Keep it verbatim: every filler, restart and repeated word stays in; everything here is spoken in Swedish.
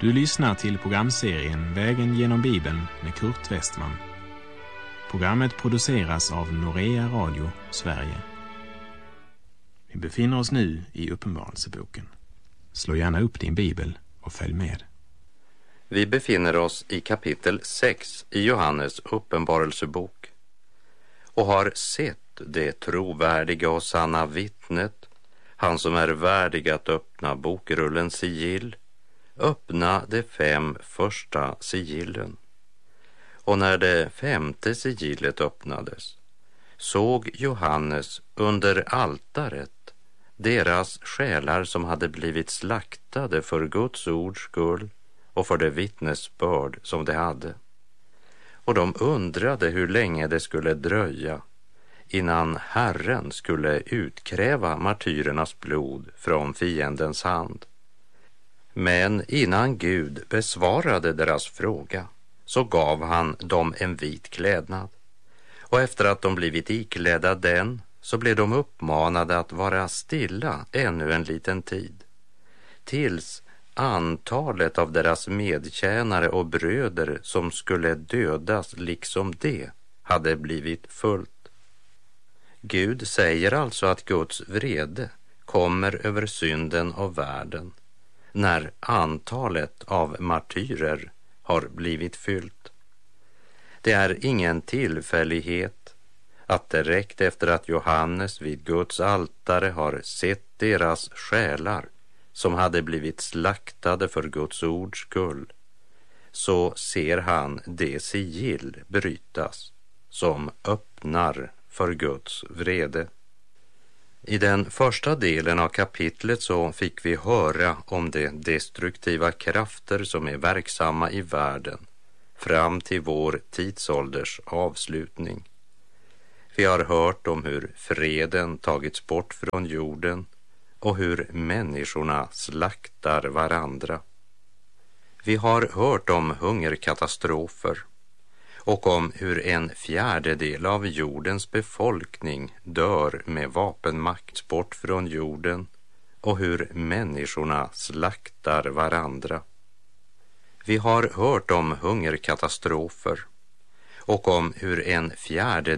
Du lyssnar till programserien Vägen genom Bibeln med Kurt Westman. Programmet produceras av Norea Radio, Sverige. Vi befinner oss nu i Uppenbarelseboken. Slå gärna upp din bibel och följ med. Vi befinner oss i kapitel sex i Johannes uppenbarelsebok och har sett det trovärdiga och sanna vittnet, han som är värdig att öppna bokrullens sigill, öppna de fem första sigillen. Och när det femte sigillet öppnades såg Johannes under altaret deras själar som hade blivit slaktade för Guds ords skull och för det vittnesbörd som de hade. Och de undrade hur länge det skulle dröja innan Herren skulle utkräva martyrernas blod från fiendens hand. Men innan Gud besvarade deras fråga så gav han dem en vit klädnad. Och efter att de blivit iklädda den så blev de uppmanade att vara stilla ännu en liten tid, tills antalet av deras medtjänare och bröder som skulle dödas liksom det hade blivit fullt. Gud säger alltså att Guds vrede kommer över synden och världen när antalet av martyrer har blivit fyllt. Det är ingen tillfällighet att direkt efter att Johannes vid Guds altare har sett deras själar som hade blivit slaktade för Guds ords skull, så ser han det sigill brytas som öppnar för Guds vrede. I den första delen av kapitlet så fick vi höra om de destruktiva krafter som är verksamma i världen fram till vår tidsålders avslutning. Vi har hört om hur freden tagits bort från jorden och hur människorna slaktar varandra. Vi har hört om hungerkatastrofer och om hur en fjärdedel av jordens befolkning dör med vapenmakt bort från jorden och hur människorna slaktar varandra. Vi har hört om hungerkatastrofer och om hur en fjärdedel